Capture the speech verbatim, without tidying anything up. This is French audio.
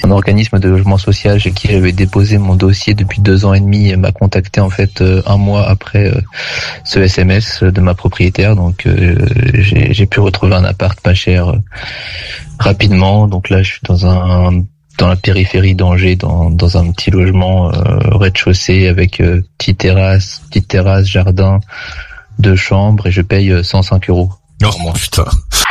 un organisme de logement social chez qui j'avais déposé mon dossier depuis deux ans et demi m'a contacté en fait euh, un mois après euh, ce S M S de ma propriétaire. Donc euh, j'ai, j'ai pu retrouver un appart pas cher euh, rapidement. Donc là, je suis dans un dans la périphérie d'Angers, dans dans un petit logement euh, rez-de-chaussée avec euh, petite terrasse, petite terrasse, jardin, deux chambres, et je paye cent cinq euros. Oh mon putain.